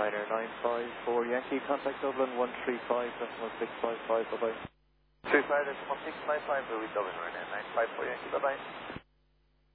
Ryanair 954 Yankee, contact Dublin 135.1655, bye-bye. 35.1655, Louis Dublin, Ryanair 954 Yankee, bye-bye.